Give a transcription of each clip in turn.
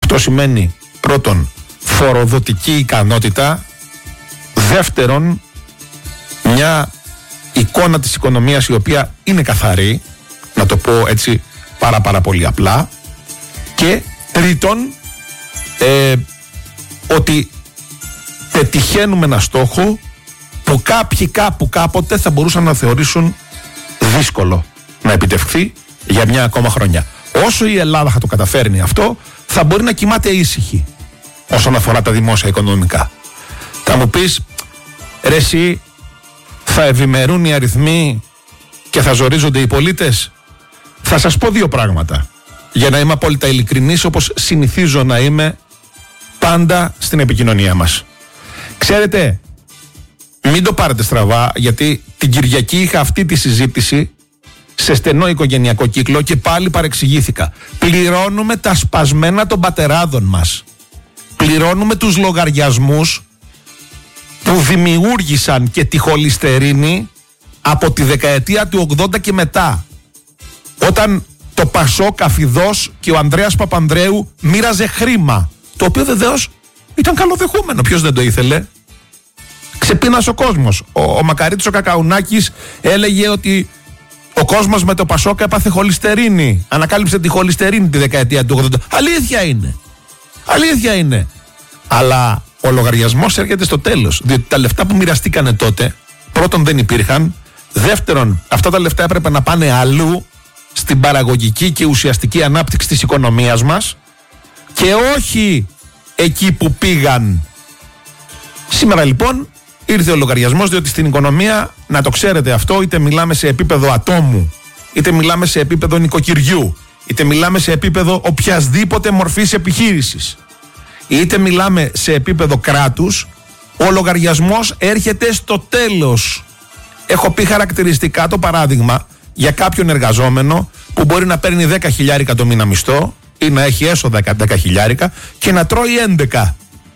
Αυτό σημαίνει πρώτον φοροδοτική ικανότητα, δεύτερον μια εικόνα της οικονομίας η οποία είναι καθαρή, να το πω έτσι πάρα πολύ απλά, και τρίτον ότι πετυχαίνουμε ένα στόχο που κάποιοι κάπου κάποτε θα μπορούσαν να θεωρήσουν δύσκολο να επιτευχθεί για μια ακόμα χρονιά. Όσο η Ελλάδα θα το καταφέρνει αυτό, θα μπορεί να κοιμάται ήσυχη όσον αφορά τα δημόσια οικονομικά. Θα μου πεις, ρε εσύ, θα ευημερούν οι αριθμοί και θα ζορίζονται οι πολίτες? Θα σας πω δύο πράγματα, για να είμαι απόλυτα ειλικρινής, όπως συνηθίζω να είμαι πάντα στην επικοινωνία μας. Ξέρετε, μην το πάρετε στραβά, γιατί την Κυριακή είχα αυτή τη συζήτηση σε στενό οικογενειακό κύκλο και πάλι παρεξηγήθηκα. Πληρώνουμε τα σπασμένα των πατεράδων μας. Πληρώνουμε τους λογαριασμούς που δημιούργησαν και τη χολυστερίνη από τη δεκαετία του 80 και μετά. Όταν το Πασόκ Αφιδός και ο Ανδρέας Παπανδρέου μοίραζε χρήμα, το οποίο βεβαίως ήταν καλοδεχούμενο. Ποιος δεν το ήθελε? Ξεπίνασε ο κόσμος. Ο Μακαρίτης ο Κακαουνάκης έλεγε ότι ο κόσμος με το Πασόκ έπαθε χολυστερίνη. Ανακάλυψε τη χολυστερίνη τη δεκαετία του 80. Αλήθεια είναι. Αλήθεια είναι. Αλλά ο λογαριασμός έρχεται στο τέλος. Διότι τα λεφτά που μοιραστήκανε τότε, πρώτον δεν υπήρχαν. Δεύτερον, αυτά τα λεφτά έπρεπε να πάνε αλλού, στην παραγωγική και ουσιαστική ανάπτυξη της οικονομίας μας, και όχι εκεί που πήγαν. Σήμερα λοιπόν ήρθε ο λογαριασμός, διότι στην οικονομία, να το ξέρετε αυτό, είτε μιλάμε σε επίπεδο ατόμου, είτε μιλάμε σε επίπεδο νοικοκυριού, είτε μιλάμε σε επίπεδο οποιασδήποτε μορφής επιχείρησης, είτε μιλάμε σε επίπεδο κράτους, ο λογαριασμός έρχεται στο τέλος. Έχω πει χαρακτηριστικά το παράδειγμα για κάποιον εργαζόμενο που μπορεί να παίρνει 10.000 το μήνα μισθό ή να έχει έσοδα 10.000 και να τρώει 11.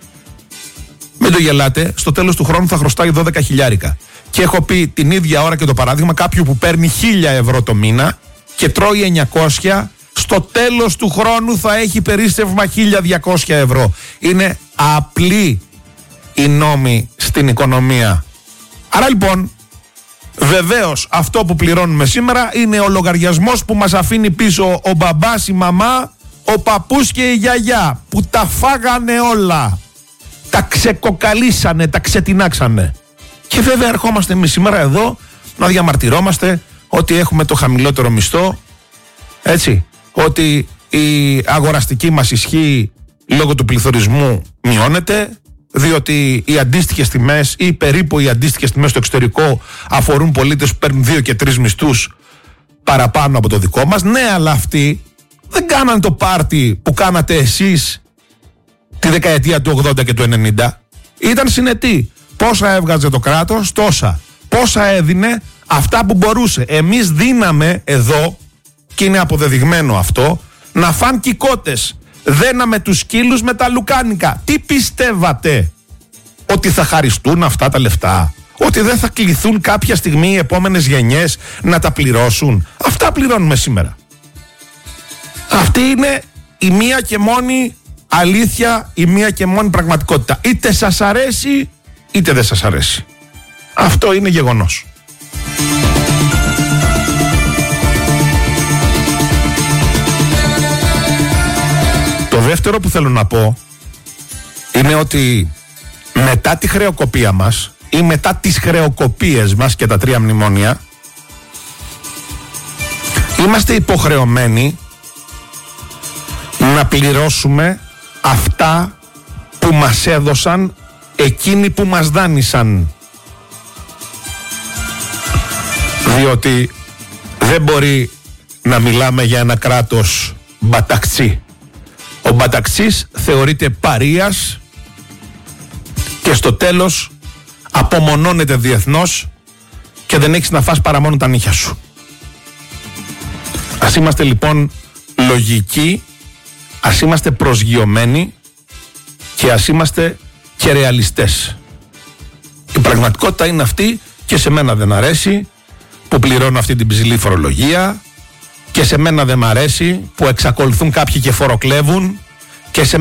Μην το γελάτε, στο τέλος του χρόνου θα χρωστάει 12.000. Και έχω πει την ίδια ώρα και το παράδειγμα κάποιου που παίρνει 1.000 ευρώ το μήνα και τρώει 900, στο τέλος του χρόνου θα έχει περίστευμα 1.200 ευρώ. Είναι απλή η νόμη στην οικονομία. Άρα λοιπόν, βεβαίως αυτό που πληρώνουμε σήμερα είναι ο λογαριασμός που μας αφήνει πίσω ο μπαμπάς, η μαμά, ο παππούς και η γιαγιά, που τα φάγανε όλα. Τα ξεκοκαλίσανε, τα ξετινάξανε. Και βέβαια ερχόμαστε εμείς σήμερα εδώ να διαμαρτυρόμαστε ότι έχουμε το χαμηλότερο μισθό, έτσι, ότι η αγοραστική μας ισχύ λόγω του πληθωρισμού μειώνεται, διότι οι αντίστοιχες τιμές ή περίπου οι αντίστοιχες τιμές στο εξωτερικό αφορούν πολίτες που παίρνουν 2 και 3 μισθούς παραπάνω από το δικό μας. Ναι, αλλά αυτοί δεν κάναν το πάρτι που κάνατε εσείς τη δεκαετία του 80 και του 90. Ήταν συνετοί. Πόσα έβγαζε το κράτος, τόσα. Πόσα έδινε, αυτά που μπορούσε. Εμείς δίναμε εδώ, και είναι αποδεδειγμένο αυτό, να φαν κικότες. Δέναμε τους σκύλους με τα λουκάνικα. Τι πιστεύατε? Ότι θα χαριστούν αυτά τα λεφτά? Ότι δεν θα κληθούν κάποια στιγμή οι επόμενες γενιές να τα πληρώσουν? Αυτά πληρώνουμε σήμερα. Αυτή είναι η μία και μόνη αλήθεια, η μία και μόνη πραγματικότητα. Είτε σας αρέσει είτε δεν σας αρέσει. Αυτό είναι γεγονός. Το δεύτερο που θέλω να πω είναι ότι μετά τη χρεοκοπία μας ή μετά τις χρεοκοπίες μας και τα 3 μνημόνια, είμαστε υποχρεωμένοι να πληρώσουμε αυτά που μας έδωσαν εκείνοι που μας δάνεισαν. Διότι δεν μπορεί να μιλάμε για ένα κράτος μπαταξί. Ο μπαταξής θεωρείται παρείας και στο τέλος απομονώνεται διεθνώς και δεν έχεις να φας παρά μόνο τα νύχια σου. Ας είμαστε λοιπόν λογικοί, ας είμαστε προσγειωμένοι και ας είμαστε και ρεαλιστές. Η πραγματικότητα είναι αυτή και σε μένα δεν αρέσει που πληρώνω αυτή την ψηλή φορολογία και σε μένα δεν μ' αρέσει που εξακολουθούν κάποιοι και φοροκλέβουν και σε